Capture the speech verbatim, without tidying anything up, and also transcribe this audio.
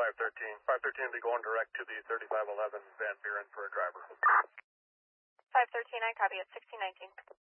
five thirteen. five thirteen will be going direct to the thirty-five eleven Van Buren for a driver. five thirteen, I copy at sixteen nineteen.